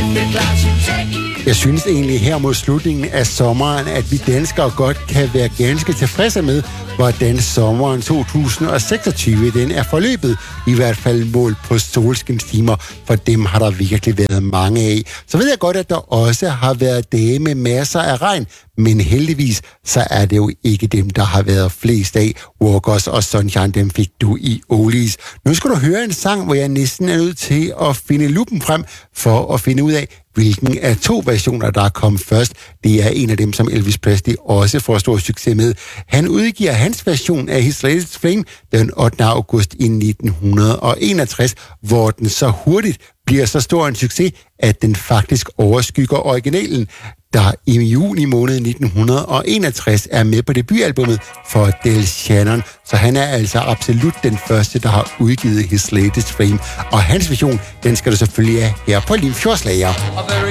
Jeg synes egentlig her mod slutningen af sommeren, at vi danskere godt kan være ganske tilfredse med, hvordan sommeren 2026 den er forløbet. I hvert fald målt på solskinstimer, for dem har der virkelig været mange af. Så ved jeg godt, at der også har været dage med masser af regn, men heldigvis så er det jo ikke dem, der har været flest af. Walkers og Sunshine, dem fik du i Oldies. Nu skal du høre en sang, hvor jeg næsten er nødt til at finde luppen frem for at finde ud af, hvilken af to versioner, der er kommet først. Det er en af dem, som Elvis Presley også får stor succes med. Han udgiver hans version af His Latest Flame den 8. august i 1961, hvor den så hurtigt bliver så stor en succes, at den faktisk overskygger originalen, der i juni måned 1961 er med på debutalbummet for Del Shannon. Så han er altså absolut den første, der har udgivet His Latest Flame. Og hans version, den skal du selvfølgelig have her på Limfjordslager.